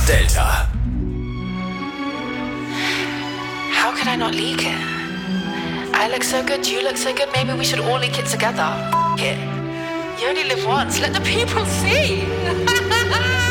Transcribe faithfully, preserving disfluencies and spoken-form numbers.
Delta. How could I not leak it? I look so good, you look so good, maybe we should all leak it together. F- it. You only live once, let the people see.